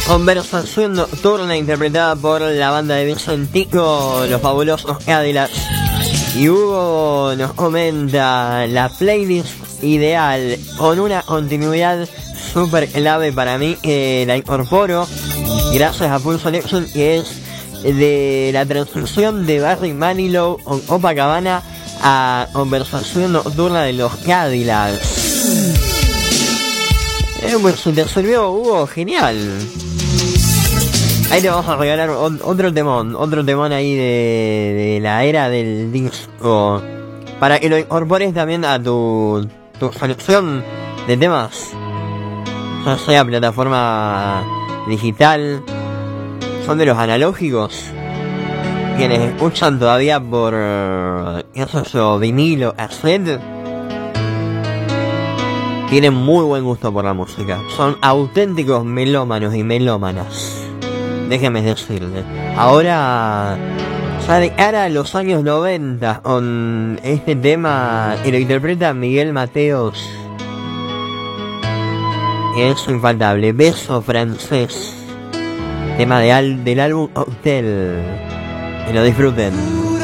Conversación nocturna interpretada por la banda de Vicentico, los fabulosos Cadillacs. Y Hugo nos comenta la playlist ideal con una continuidad super clave para mí, la incorporo gracias a Pulse Selection, que es de la transición de Barry Manilow con Copacabana a Conversación nocturna de los Cadillacs. Pues si te sirvió, Hugo, genial. Ahí te vamos a regalar otro temón ahí de la era del disco, para que lo incorpores también a tu selección de temas, ya sea plataforma digital. Son de los analógicos, quienes escuchan todavía por, qué sé yo, vinilo, cassette, tienen muy buen gusto por la música. Son auténticos melómanos y melómanas, déjeme decirle. Ahora, ya de cara a los años 90, con este tema que lo interpreta Miguel Mateos, es infaltable. Beso francés, tema del álbum Hotel. Que lo disfruten.